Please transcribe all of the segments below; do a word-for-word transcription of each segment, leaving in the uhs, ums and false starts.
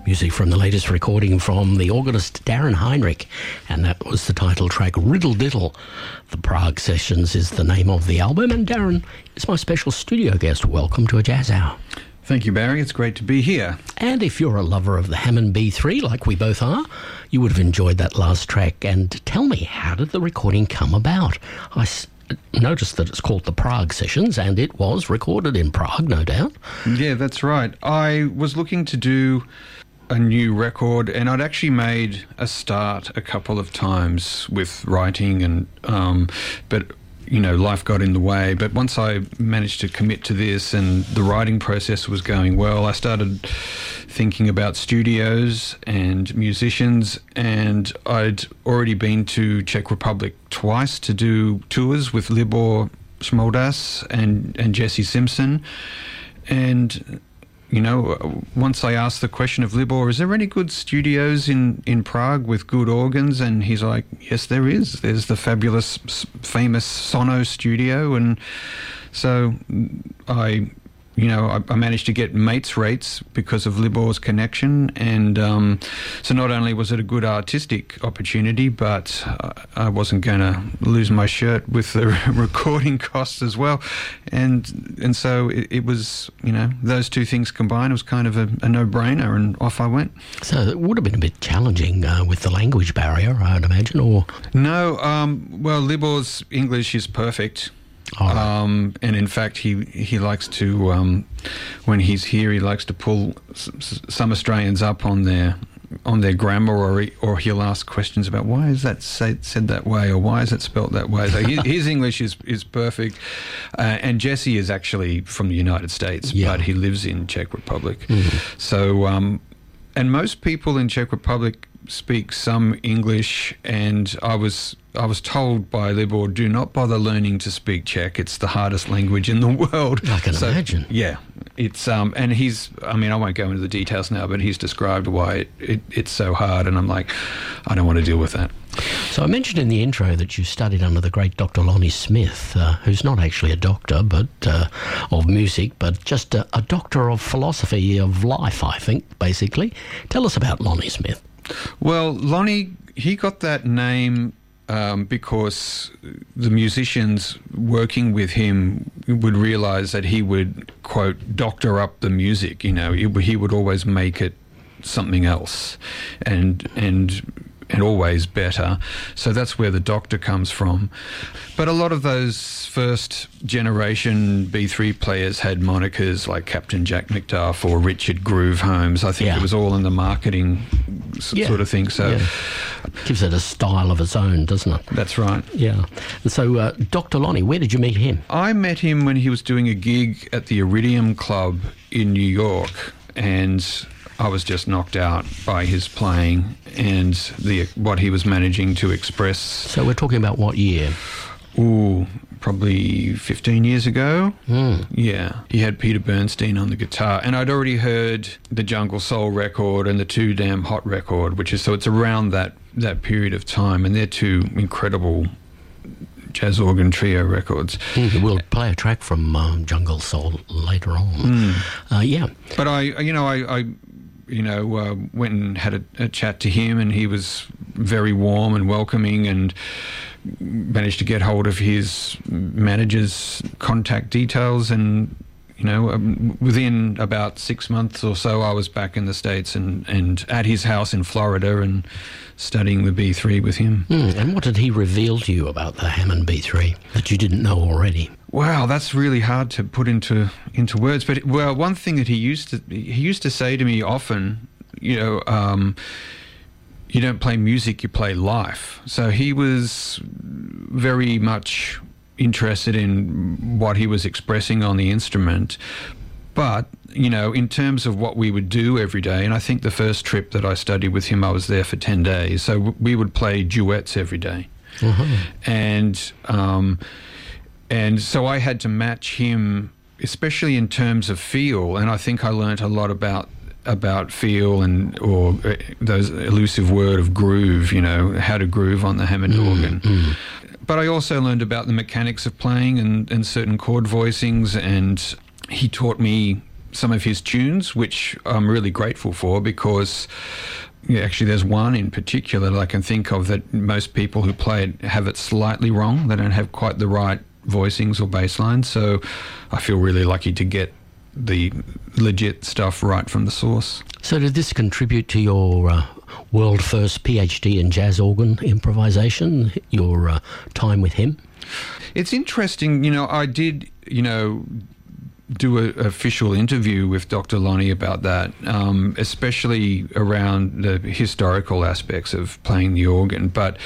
Music from the latest recording from the organist Darren Heinrich, and that was the title track Riddle Diddle. The Prague Sessions is the name of the album, and Darren is my special studio guest. Welcome to A Jazz Hour. Thank you, Barry. It's great to be here. And if you're a lover of the Hammond B three, like we both are, you would have enjoyed that last track. And tell me, how did the recording come about? I s- noticed that it's called the Prague Sessions, and it was recorded in Prague, no doubt. Yeah, that's right. I was looking to do a new record, and I'd actually made a start a couple of times with writing, and um, but you know, life got in the way. But once I managed to commit to this and the writing process was going well, I started thinking about studios and musicians, and I'd already been to Czech Republic twice to do tours with Libor Smoldas and, and Jesse Simpson. And you know, once I asked the question of Libor, is there any good studios in, in Prague with good organs? And he's like, yes, there is. There's the fabulous, famous Sono studio. And so I, you know, I, I managed to get mates rates because of Libor's connection. And um, so not only was it a good artistic opportunity, but I wasn't going to lose my shirt with the recording costs as well. And and so it, it was, you know, those two things combined, it was kind of a, a no-brainer, and off I went. So it would have been a bit challenging uh, with the language barrier, I'd imagine, or? No, um, well, Libor's English is perfect. Oh. Um, and in fact, he he likes to, um, when he's here, he likes to pull s- s- some Australians up on their on their grammar, or he, or he'll ask questions about why is that say, said that way, or why is it spelt that way. So his, his English is is perfect. Uh, and Jesse is actually from the United States, yeah. but he lives in Czech Republic. Mm-hmm. So, um, and most people in Czech Republic speak some English, and I was I was told by Libor, do not bother learning to speak Czech. It's the hardest language in the world. I can so, imagine. Yeah, it's um, and he's. I mean, I won't go into the details now, but he's described why it, it, it's so hard, and I'm like, I don't want to deal with that. So I mentioned in the intro that you studied under the great Doctor Lonnie Smith, uh, who's not actually a doctor, but uh, of music, but just a, a doctor of philosophy of life, I think, basically. Tell us about Lonnie Smith. Well, Lonnie, he got that name um, because the musicians working with him would realise that he would, quote, doctor up the music, you know, he, he would always make it something else, and and and always better. So that's where the doctor comes from. But a lot of those first generation B three players had monikers like Captain Jack McDuff or Richard Groove Holmes. I think yeah. it was all in the marketing s- yeah. sort of thing. So yeah. gives it a style of its own, doesn't it? That's right. Yeah. And so uh, Doctor Lonnie, where did you meet him? I met him when he was doing a gig at the Iridium Club in New York, and I was just knocked out by his playing and the what he was managing to express. So we're talking about what year? Ooh, probably fifteen years ago. Mm. Yeah. He had Peter Bernstein on the guitar, and I'd already heard the Jungle Soul record and the Too Damn Hot record, which is, so it's around that, that period of time, and they're two incredible jazz organ trio records. Mm, we'll play a track from um, Jungle Soul later on. Mm. Uh, yeah. But I, you know, I... I you know, uh, went and had a, a chat to him, and he was very warm and welcoming, and managed to get hold of his manager's contact details. And, you know, um, within about six months or so, I was back in the States and, and at his house in Florida and studying the B three with him. Mm, and what did he reveal to you about the Hammond B three that you didn't know already? Wow, that's really hard to put into into words. But well, one thing that he used to he used to say to me often, you know, um, you don't play music, you play life. So he was very much interested in what he was expressing on the instrument. But, you know, in terms of what we would do every day, and I think the first trip that I studied with him, I was there for ten days. So we would play duets every day. Uh-huh. And um, and so I had to match him, especially in terms of feel. And I think I learnt a lot about about feel and or uh, those elusive word of groove, you know, how to groove on the Hammond mm, organ. Mm. But I also learned about the mechanics of playing and, and certain chord voicings, and he taught me some of his tunes, which I'm really grateful for, because yeah, actually there's one in particular that I can think of that most people who play it have it slightly wrong. They don't have quite the right voicings or bass lines, so I feel really lucky to get the legit stuff right from the source. So did this contribute to your uh, world first PhD in jazz organ improvisation, your uh, time with him? It's interesting, you know, I did, you know, do an official interview with Doctor Lonnie about that, um, especially around the historical aspects of playing the organ, but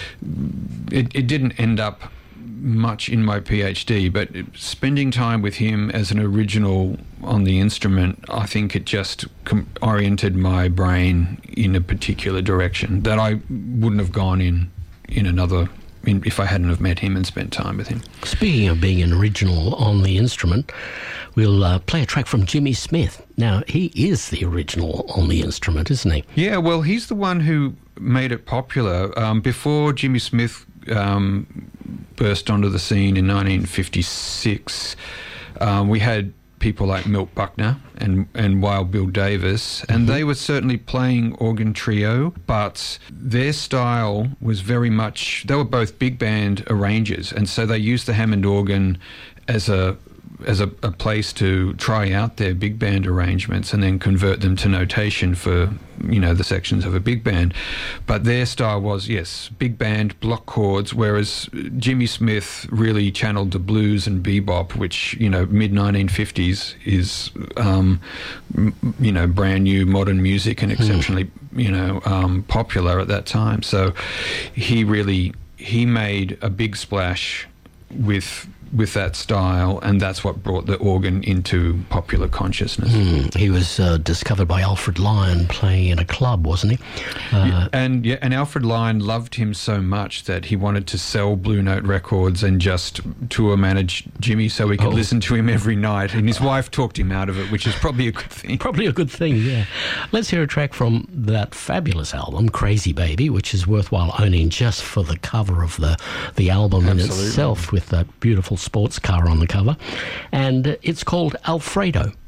it, it didn't end up much in my PhD, but spending time with him as an original on the instrument, I think it just com- oriented my brain in a particular direction that I wouldn't have gone in in another in, if I hadn't have met him and spent time with him. Speaking of being an original on the instrument, we'll uh, play a track from Jimmy Smith. Now, he is the original on the instrument, isn't he? Yeah, well, he's the one who made it popular. Um, before Jimmy Smith um, burst onto the scene in nineteen fifty-six, um, we had people like Milt Buckner and, and Wild Bill Davis, and mm-hmm. they were certainly playing organ trio, but their style was very much, they were both big band arrangers, and so they used the Hammond organ as a as a, a place to try out their big band arrangements and then convert them to notation for, you know, the sections of a big band. But their style was, yes, big band, block chords, whereas Jimmy Smith really channeled the blues and bebop, which, you know, mid nineteen fifties is, um, m- you know, brand new modern music and exceptionally, you know, um, popular at that time. So he really, he made a big splash with with that style, and that's what brought the organ into popular consciousness. Mm, he was uh, discovered by Alfred Lyon playing in a club, wasn't he? Uh, yeah, and yeah, and Alfred Lyon loved him so much that he wanted to sell Blue Note Records and just tour manage Jimmy so he could oh. listen to him every night. And his wife talked him out of it, which is probably a good thing. Probably a good thing, yeah. Let's hear a track from that fabulous album, Crazy Baby, which is worthwhile owning just for the cover of the, the album Absolutely. in itself, with that beautiful sports car on the cover. And it's called Alfredo.